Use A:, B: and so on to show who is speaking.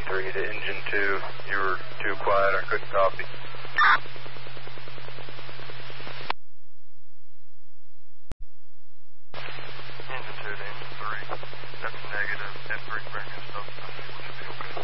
A: 3 to engine 2. You were too quiet. I couldn't copy. Engine 2 to engine 3. That's negative. F3 bringing stuff. I think we should be okay.